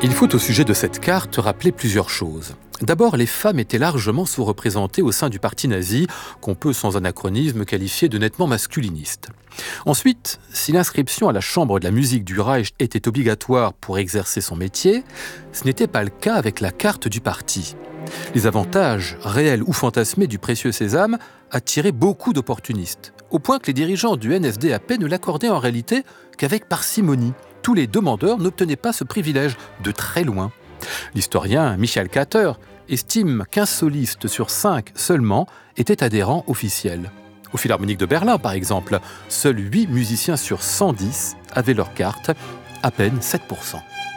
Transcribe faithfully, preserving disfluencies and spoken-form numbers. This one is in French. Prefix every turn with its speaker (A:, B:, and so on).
A: Il faut au sujet de cette carte rappeler plusieurs choses. D'abord, les femmes étaient largement sous-représentées au sein du parti nazi, qu'on peut sans anachronisme qualifier de nettement masculiniste. Ensuite, si l'inscription à la chambre de la musique du Reich était obligatoire pour exercer son métier, ce n'était pas le cas avec la carte du parti. Les avantages, réels ou fantasmés du précieux sésame attiraient beaucoup d'opportunistes, au point que les dirigeants du N S D A P ne l'accordaient en réalité qu'avec parcimonie. Tous les demandeurs n'obtenaient pas ce privilège, de très loin. L'historien Michael Kater estime qu'un soliste sur cinq seulement était adhérent officiel. Au Philharmonique de Berlin, par exemple, seuls huit musiciens sur cent dix avaient leur carte, à peine sept pour cent.